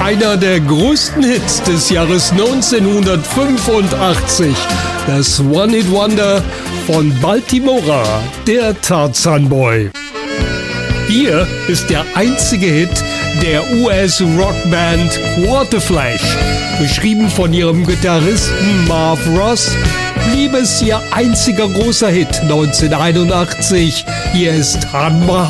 Einer der größten Hits des Jahres 1985. Das One-Hit-Wonder von Baltimora, der Tarzan Boy. Hier ist der einzige Hit der US-Rockband Quarterflash. Geschrieben von ihrem Gitarristen Marv Ross, blieb es ihr einziger großer Hit 1981. Hier ist Han Mahan.